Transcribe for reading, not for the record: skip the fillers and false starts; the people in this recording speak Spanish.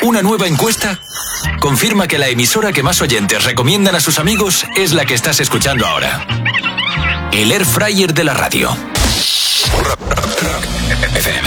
Una nueva encuesta confirma que la emisora que más oyentes recomiendan a sus amigos es la que estás escuchando ahora. El Air Fryer de la radio. Rock FM.